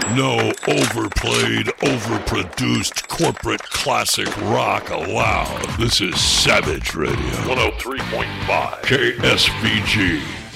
No overplayed, overproduced corporate classic rock allowed. This is Savage Radio. 103.5 KSVG.